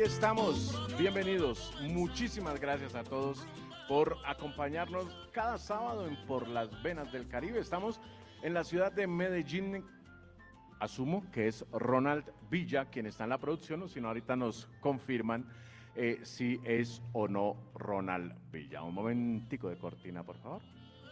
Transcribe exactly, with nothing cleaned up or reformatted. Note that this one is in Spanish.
estamos, bienvenidos, muchísimas gracias a todos por acompañarnos cada sábado en Por las Venas del Caribe. Estamos en la ciudad de Medellín, asumo que es Ronald Villa quien está en la producción, o si no ahorita nos confirman eh, si es o no Ronald Villa. Un momentico de cortina, por favor.